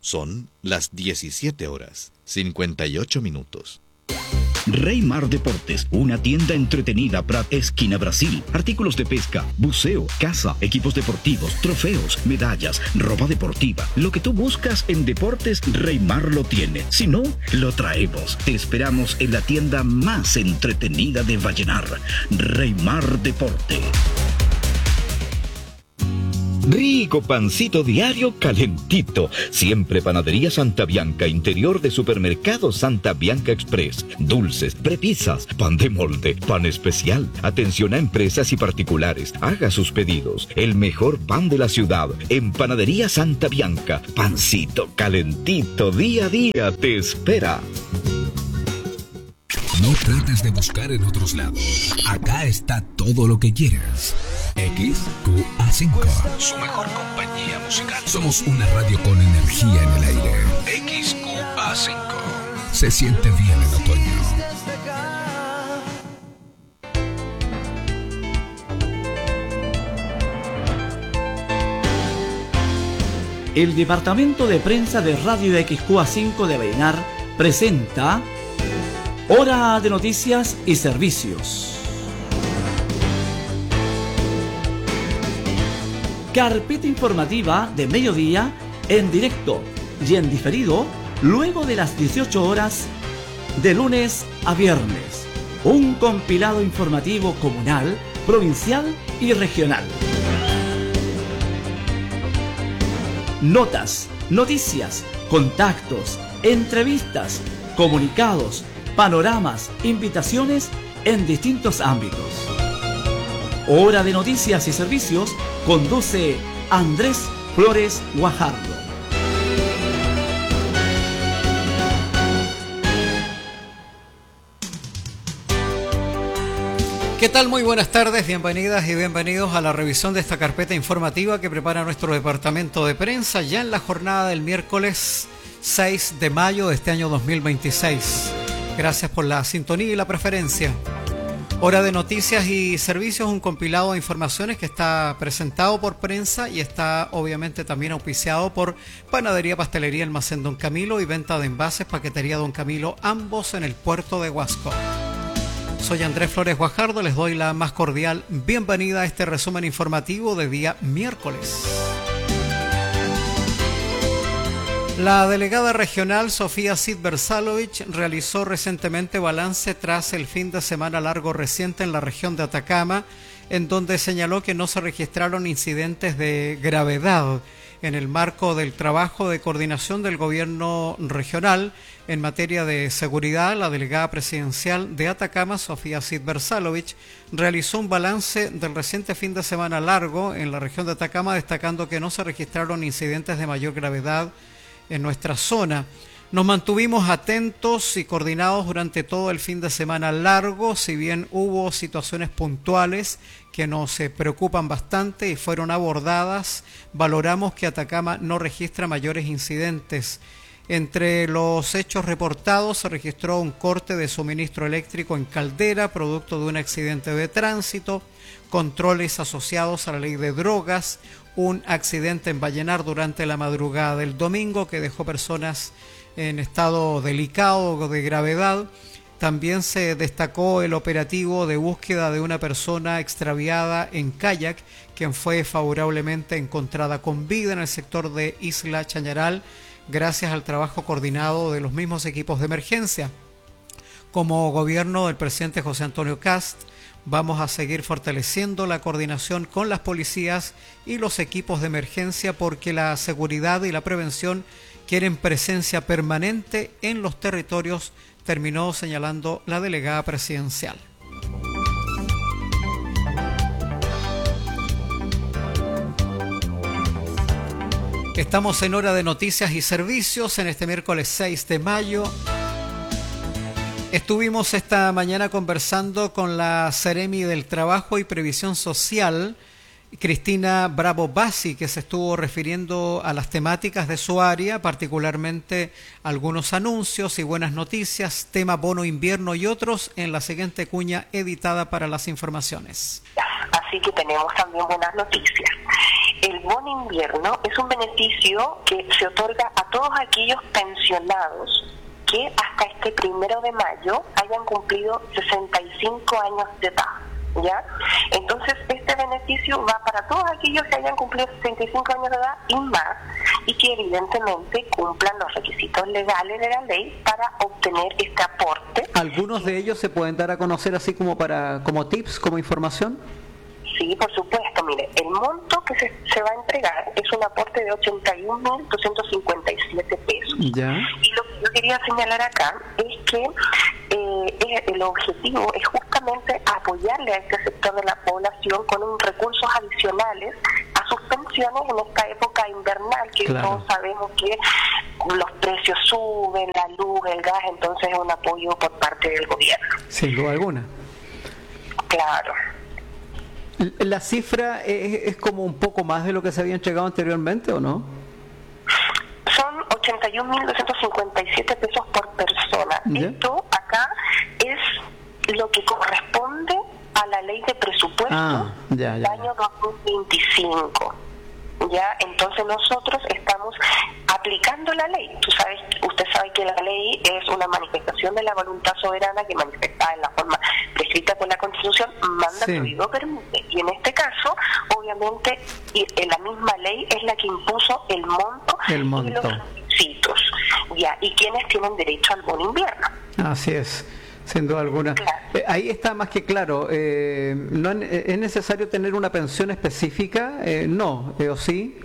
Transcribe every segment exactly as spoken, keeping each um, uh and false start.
Son las diecisiete horas, cincuenta y ocho minutos. Reymar Deportes, una tienda entretenida para esquina Brasil. Artículos de pesca, buceo, caza, equipos deportivos, trofeos, medallas, ropa deportiva. Lo que tú buscas en deportes, Reymar lo tiene. Si no, lo traemos. Te esperamos en la tienda más entretenida de Vallenar. Reymar Deporte. Rico pancito diario calentito. Siempre Panadería Santa Bianca, interior de Supermercado Santa Bianca Express. Dulces, prepisas, pan de molde, pan especial. Atención a empresas y particulares. Haga sus pedidos. El mejor pan de la ciudad. En Panadería Santa Bianca. Pancito calentito día a día te espera. No trates de buscar en otros lados. Acá está todo lo que quieres. X Q A cinco, su mejor compañía musical. Somos una radio con energía en el aire. X Q A cinco. Se siente bien en otoño. El Departamento de Prensa de Radio X Q A cinco de Vallenar presenta Hora de Noticias y Servicios. Carpeta informativa de mediodía en directo y en diferido luego de las dieciocho horas de lunes a viernes. Un compilado informativo comunal, provincial y regional. Notas, noticias, contactos, entrevistas, comunicados, panoramas, invitaciones en distintos ámbitos. Hora de Noticias y Servicios conduce Andrés Flores Guajardo. ¿Qué tal? Muy buenas tardes, bienvenidas y bienvenidos a la revisión de esta carpeta informativa que prepara nuestro departamento de prensa ya en la jornada del miércoles seis de mayo de este año dos mil veintiséis. Gracias por la sintonía y la preferencia. Hora de Noticias y Servicios, un compilado de informaciones que está presentado por prensa y está obviamente también auspiciado por Panadería, Pastelería, Almacén Don Camilo y Venta de Envases, Paquetería Don Camilo, ambos en el puerto de Huasco. Soy Andrés Flores Guajardo, les doy la más cordial bienvenida a este resumen informativo de día miércoles. La delegada regional Sofía Cid Berzalovich realizó recientemente balance tras el fin de semana largo reciente en la región de Atacama, en donde señaló que no se registraron incidentes de gravedad en el marco del trabajo de coordinación del gobierno regional en materia de seguridad. La delegada presidencial de Atacama, Sofía Cid Berzalovich, realizó un balance del reciente fin de semana largo en la región de Atacama, destacando que no se registraron incidentes de mayor gravedad en nuestra zona. Nos mantuvimos atentos y coordinados durante todo el fin de semana largo, si bien hubo situaciones puntuales que nos preocupan bastante y fueron abordadas. Valoramos que Atacama no registra mayores incidentes. Entre los hechos reportados se registró un corte de suministro eléctrico en Caldera, producto de un accidente de tránsito, controles asociados a la ley de drogas, un accidente en Vallenar durante la madrugada del domingo que dejó personas en estado delicado o de gravedad. También se destacó el operativo de búsqueda de una persona extraviada en kayak, quien fue favorablemente encontrada con vida en el sector de Isla Chañaral, gracias al trabajo coordinado de los mismos equipos de emergencia. Como gobierno del presidente José Antonio Kast, vamos a seguir fortaleciendo la coordinación con las policías y los equipos de emergencia porque la seguridad y la prevención quieren presencia permanente en los territorios, terminó señalando la delegada presidencial. Estamos en Hora de Noticias y Servicios en este miércoles seis de mayo. Estuvimos esta mañana conversando con la Seremi del Trabajo y Previsión Social, Cristina Bravo Bassi, que se estuvo refiriendo a las temáticas de su área, particularmente algunos anuncios y buenas noticias, tema bono invierno y otros, en la siguiente cuña editada para las informaciones. Así que tenemos también buenas noticias. el bono invierno es un beneficio que se otorga a todos aquellos pensionados que hasta este primero de mayo hayan cumplido sesenta y cinco años de edad, ¿ya? Entonces, este beneficio va para todos aquellos que hayan cumplido sesenta y cinco años de edad y más, y que evidentemente cumplan los requisitos legales de la ley para obtener este aporte. ¿Algunos de ellos se pueden dar a conocer así como para como tips, como información? Sí, por supuesto. Mire, el monto que se, se va a entregar es un aporte de ochenta y un mil doscientos cincuenta y siete pesos. Ya. Y lo que yo quería señalar acá es que eh, el objetivo es justamente apoyarle a este sector de la población con un recursos adicionales a sus pensiones en esta época invernal, que claro, todos sabemos que los precios suben, la luz, el gas, entonces es un apoyo por parte del gobierno. Sin duda alguna. Claro. ¿La cifra es, es como un poco más de lo que se había entregado anteriormente o no? Son ochenta y un mil doscientos cincuenta y siete pesos por persona. ¿Ya? Esto acá es lo que corresponde a la ley de presupuesto ah, ya, ya, del año dos mil veinticinco. Ya, entonces nosotros estamos aplicando la ley. Tú sabes, usted sabe que la ley es una manifestación de la voluntad soberana que manifestada en la forma prescrita por la Constitución manda, sí, prohíbe, permite. Y en este caso, obviamente, la misma ley es la que impuso el monto, el monto. y los requisitos. Ya, y quienes tienen derecho al bono invierno. Así es. Sin duda alguna. Claro. Eh, ahí está más que claro. Eh, ¿no es necesario tener una pensión específica? Eh, no, eh, ¿o sí?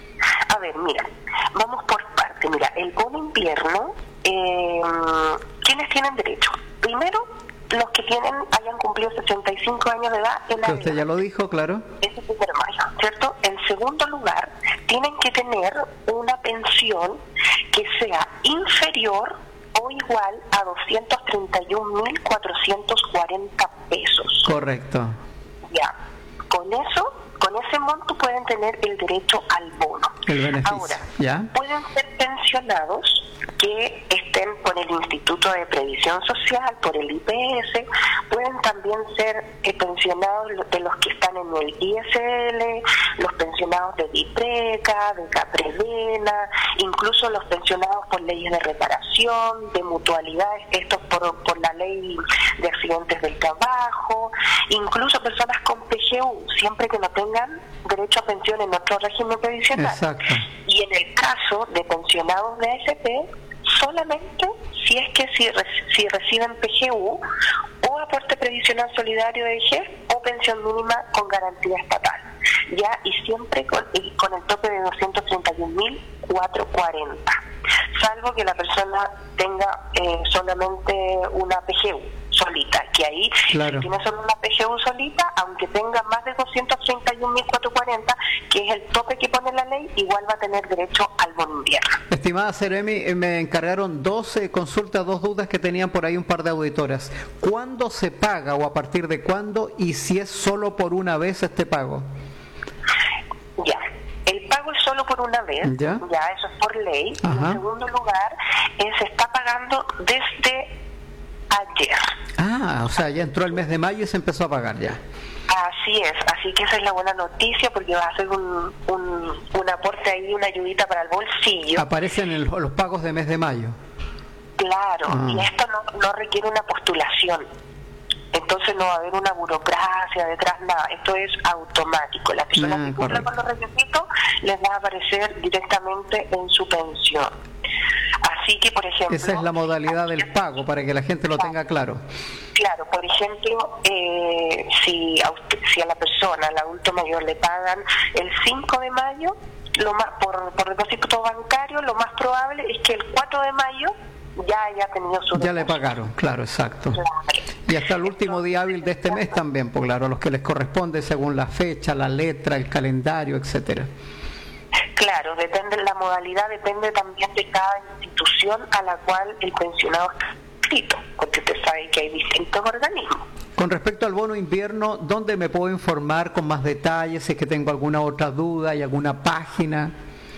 A ver, mira, vamos por parte. Mira, el bono invierno, eh, ¿quiénes tienen derecho? Primero, los que tienen hayan cumplido sesenta y cinco años de edad en la que usted ya lo dijo, claro. Ese primero de mayo, ¿cierto? En segundo lugar, tienen que tener una pensión que sea inferior o igual a doscientos treinta y un mil cuatrocientos cuarenta pesos. Correcto. Ya, con eso, con ese monto pueden tener el derecho al bono. El beneficio. Ahora, ¿ya? Pueden ser pensionados que estén por el Instituto de Previsión Social, por el I P S, pueden también ser eh, pensionados de los que están en el I S L, los pensionados de DIPRECA, de CAPREVENA, incluso los pensionados por leyes de reparación, de mutualidades, estos por, por la ley de accidentes del trabajo, incluso personas con P G U, siempre que no tengan derecho a pensión en otro régimen previsional. Exacto. Y en el caso de pensionados de A S P, solamente si es que si, si reciben P G U o aporte previsional solidario de vejez o pensión mínima con garantía estatal, ya, y siempre con, y con el tope de doscientos treinta y un mil cuatrocientos cuarenta, salvo que la persona tenga eh, solamente una P G U solita, que ahí, claro, si tiene solo una P G U solita, aunque tenga más de doscientos treinta y un mil cuatrocientos cuarenta, que es el tope que pone la ley, igual va a tener derecho al bono invierno. Estimada Seremi, me encargaron dos eh, consultas, dos dudas que tenían por ahí un par de auditoras. ¿Cuándo se paga o a partir de cuándo, y si es solo por una vez este pago? Ya, el pago es solo por una vez, ya, ya eso es por ley. Ajá. En segundo lugar, eh, se está pagando desde ayer. Ah, o sea, ya entró el mes de mayo y se empezó a pagar ya. Así es, así que esa es la buena noticia, porque va a ser un, un, un aporte ahí, una ayudita para el bolsillo. Aparecen el, los pagos de mes de mayo. Claro, ah. Y esto no, no requiere una postulación. Entonces no va a haber una burocracia detrás, nada, esto es automático. La persona ah, que cumpla con los requisitos les va a aparecer directamente en su pensión. Así que, por ejemplo... Esa es la modalidad del pago, para que la gente lo tenga claro. Claro, por ejemplo, eh, si, a usted, si a la persona, al adulto mayor, le pagan el cinco de mayo, lo más por, por depósito bancario, lo más probable es que el cuatro de mayo ya haya tenido su... Ya le pagaron, claro, exacto. Claro. Y hasta el último día hábil de este mes también, pues claro, a los que les corresponde según la fecha, la letra, el calendario, etcétera. Claro, depende la modalidad, depende también de cada institución a la cual el pensionado está inscrito, porque usted sabe que hay distintos organismos. Con respecto al bono invierno, ¿dónde me puedo informar con más detalles? Si es que tengo alguna otra duda, ¿hay alguna página?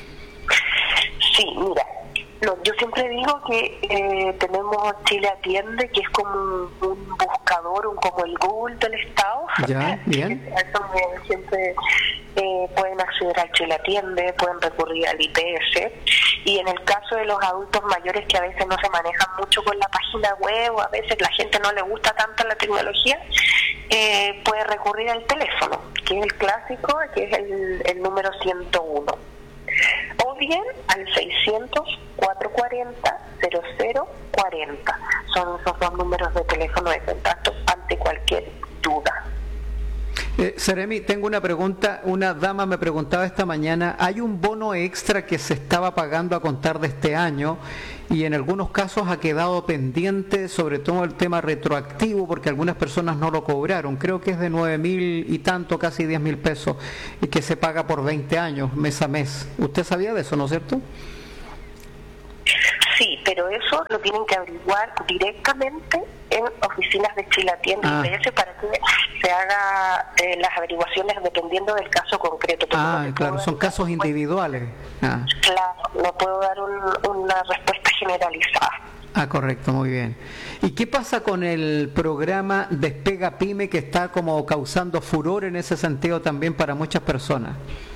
Sí, mira, no, yo siempre digo que eh, tenemos Chile Atiende, que es como un, un buscador, un, como el Google del Estado. Ya, bien. Eso me siempre... Eh, eh, pueden acceder al Chile Atiende, pueden recurrir al I P S, y en el caso de los adultos mayores que a veces no se manejan mucho con la página web, o a veces la gente no le gusta tanto la tecnología, eh, puede recurrir al teléfono, que es el clásico, que es el, el número ciento uno, o bien al seiscientos, cuatrocientos cuarenta, cero cero cuarenta. Son esos dos números de teléfono de contacto ante cualquier duda. Eh, Seremi, tengo una pregunta. Una dama me preguntaba esta mañana, hay un bono extra que se estaba pagando a contar de este año y en algunos casos ha quedado pendiente, sobre todo el tema retroactivo, porque algunas personas no lo cobraron. Creo que es de nueve mil y tanto, casi diez mil pesos, y que se paga por veinte años, mes a mes. ¿Usted sabía de eso, no es cierto? Sí, pero eso lo tienen que averiguar directamente en oficinas de Chile Atiende ah. I P S para que se haga eh, las averiguaciones dependiendo del caso concreto. Ah, no claro, son casos individuales. Ah. Claro, no puedo dar un, una respuesta generalizada. Ah, correcto, muy bien. ¿Y qué pasa con el programa Despega Pyme, que está como causando furor en ese sentido también para muchas personas?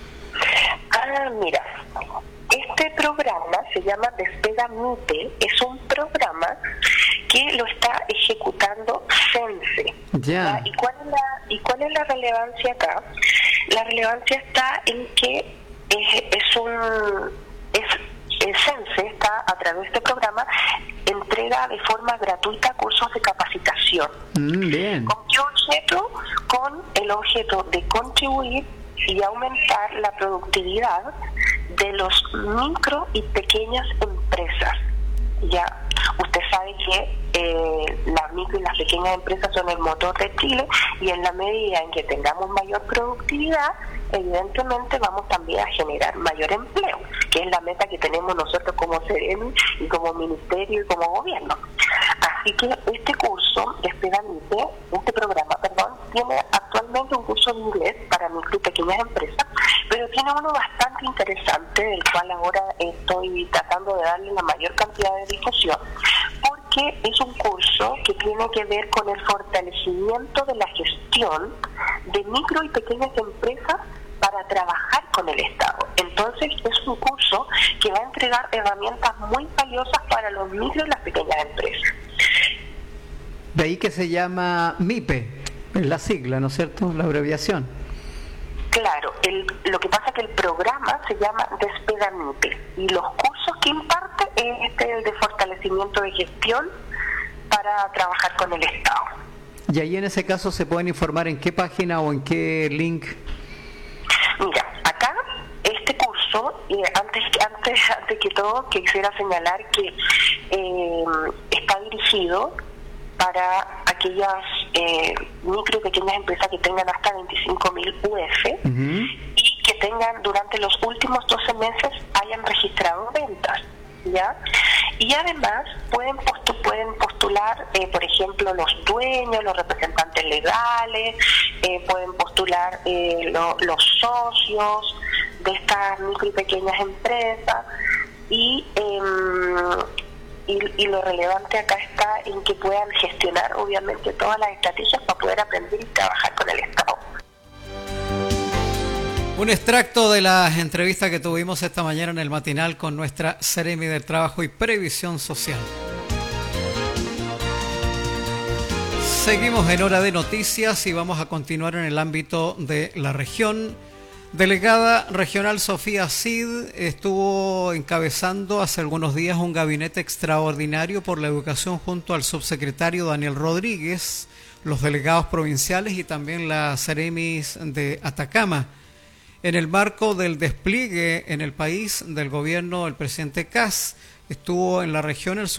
Ah, mira, este programa se llama Despega MIPE, es un programa que lo está ejecutando Sense. Ya. ¿Y cuál es la, y cuál es la relevancia acá? La relevancia está en que es, es un es el Sense está a través de este programa entrega de forma gratuita cursos de capacitación. Mm, bien. ¿Con qué objeto? Con el objeto de contribuir y aumentar la productividad de los micro y pequeñas empresas. Ya, usted sabe que eh, las micro y las pequeñas empresas son el motor de Chile, y en la medida en que tengamos mayor productividad, evidentemente vamos también a generar mayor empleo, que es la meta que tenemos nosotros como Seremi y como ministerio y como gobierno. Así que este curso, Despega MIPE, este programa, perdón, tiene actualmente un curso de inglés para micro y pequeñas empresas, pero tiene uno bastante interesante, del cual ahora estoy tratando de darle la mayor cantidad de difusión, porque es un curso que tiene que ver con el fortalecimiento de la gestión de micro y pequeñas empresas para trabajar con el Estado. Entonces es un curso que va a entregar herramientas muy valiosas para los micro y las pequeñas empresas. De ahí que se llama MIPE, es la sigla, ¿no es cierto?, la abreviación. Claro, el, lo que pasa es que el programa se llama Despega MIPE y los cursos que imparte es este, el de fortalecimiento de gestión para trabajar con el Estado. Y ahí en ese caso se pueden informar en qué página o en qué link. Mira, acá este curso, eh, antes, antes, antes que todo quisiera señalar que eh, está dirigido para aquellas eh, micro y pequeñas empresas que tengan hasta veinticinco mil U F uh-huh. y que tengan durante los últimos doce meses hayan registrado ventas, ¿ya? Y además pueden, postu- pueden postular, eh, por ejemplo, los dueños, los representantes legales, eh, pueden postular eh, lo, los socios de estas micro y pequeñas empresas, y eh, Y, y lo relevante acá está en que puedan gestionar obviamente todas las estrategias para poder aprender y trabajar con el Estado. Un extracto de la entrevista que tuvimos esta mañana en el matinal con nuestra Seremi del Trabajo y Previsión Social. Seguimos en Hora de Noticias y vamos a continuar en el ámbito de la región. Delegada regional Sofía Cid estuvo encabezando hace algunos días un gabinete extraordinario por la educación junto al subsecretario Daniel Rodríguez, los delegados provinciales y también la Seremis de Atacama. En el marco del despliegue en el país del gobierno del presidente Kast, estuvo en la región el